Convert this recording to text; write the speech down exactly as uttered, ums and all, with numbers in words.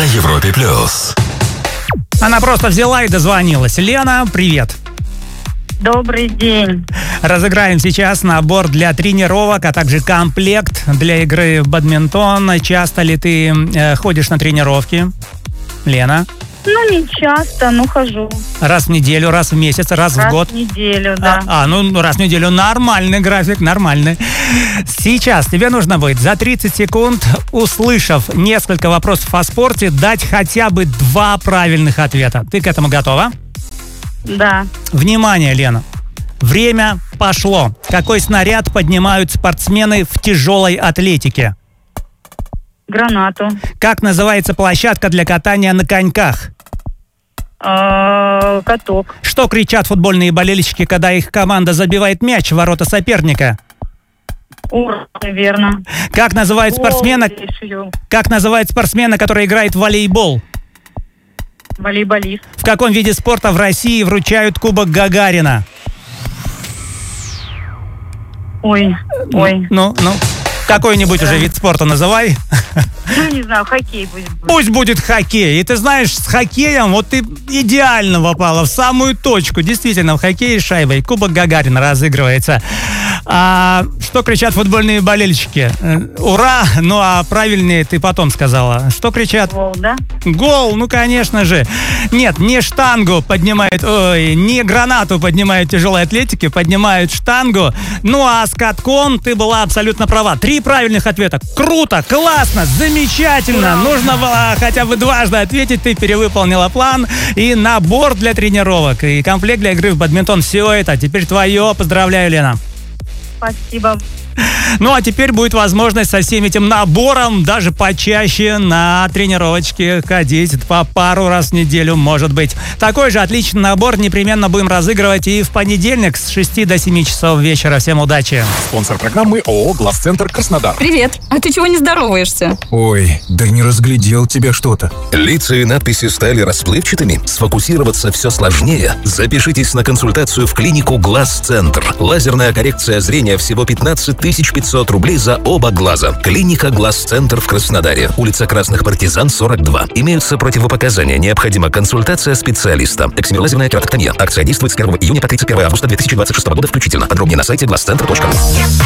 на Европе плюс. Она просто взяла и дозвонилась. Лена, привет. Добрый день. Разыграем сейчас набор для тренировок, а также комплект для игры в бадминтон. Часто ли ты э, ходишь на тренировки, Лена? Ну, не часто, но хожу. Раз в неделю, раз в месяц, раз, раз в год? Раз в неделю, да. А, а, ну раз в неделю. Нормальный график, нормальный. Сейчас тебе нужно будет за тридцать секунд, услышав несколько вопросов о спорте, дать хотя бы два правильных ответа. Ты к этому готова? Да. Внимание, Лена. Время пошло. Какой снаряд поднимают спортсмены в тяжелой атлетике? Гранату. Как называется площадка для катания на коньках? А, каток. Что кричат футбольные болельщики, когда их команда забивает мяч в ворота соперника? Ура, верно. Как называют спортсмена, как называют спортсмена, который играет в волейбол? Волейболист. В каком виде спорта в России вручают Кубок Гагарина? Ой, ой. Ну, ну, какой-нибудь уже вид спорта называй. Ну, не знаю, хоккей пусть будет. Пусть будет хоккей. И ты знаешь, с хоккеем вот ты идеально попала в самую точку. Действительно, в хоккее с шайбой Кубок Гагарина разыгрывается. А, что кричат футбольные болельщики? Ура! Ну, а правильнее ты потом сказала. Что кричат? Гол, да? Гол, ну, конечно же. Нет, не штангу поднимают, ой, не гранату поднимают тяжелой атлетики, поднимают штангу. Ну, а с катком ты была абсолютно права. Три правильных ответа. Круто, классно, замечательно. Нужно было хотя бы дважды ответить. Ты перевыполнила план. И набор для тренировок, и комплект для игры в бадминтон. Все это теперь твое. Поздравляю, Лена. Спасибо. Ну, а теперь будет возможность со всем этим набором даже почаще на тренировочки ходить по пару раз в неделю, может быть. Такой же отличный набор непременно будем разыгрывать и в понедельник с шести до семи часов вечера. Всем удачи. Спонсор программы ООО «Глазцентр Краснодар». Привет. А ты чего не здороваешься? Ой, да не разглядел тебя что-то. Лица и надписи стали расплывчатыми? Сфокусироваться все сложнее? Запишитесь на консультацию в клинику «Глазцентр». Лазерная коррекция зрения всего пятнадцать тысяч пятьсот рублей за оба глаза. Клиника «Глазцентр» в Краснодаре. Улица Красных Партизан, сорок два. Имеются противопоказания. Необходима консультация специалиста. Эксимилазерная кератоктомия. Акция действует с первого июня по тридцать первое августа две тысячи двадцать шестого года включительно. Подробнее на сайте глазцентр точка ру.